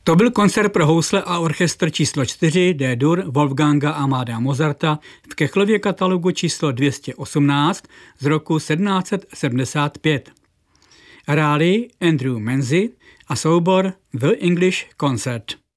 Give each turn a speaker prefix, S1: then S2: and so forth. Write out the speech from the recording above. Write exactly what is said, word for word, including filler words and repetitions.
S1: To byl koncert pro housle a orchestr číslo čtyři D-dur Wolfganga Amadea Mozarta v Kechlově katalogu číslo dvě stě osmnáct z roku sedmnáct set sedmdesát pět. Hráli Andrew Manzi a soubor The English Concert.